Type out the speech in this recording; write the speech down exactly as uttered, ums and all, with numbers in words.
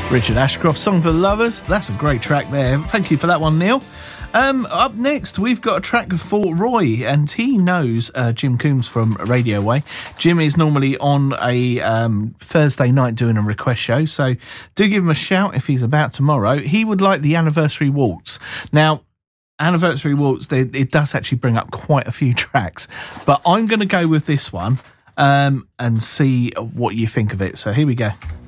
Richard Ashcroft, Song for the Lovers. That's a great track there. Thank you for that one, Neil. Um, up next, we've got a track for Roy, and he knows uh, Jim Coombs from Radio Way. Jim is normally on a um, Thursday night doing a request show, so do give him a shout if he's about tomorrow. He would like the Anniversary Waltz. Now, Anniversary Waltz, they, it does actually bring up quite a few tracks, but I'm going to go with this one um, and see what you think of it. So here we go.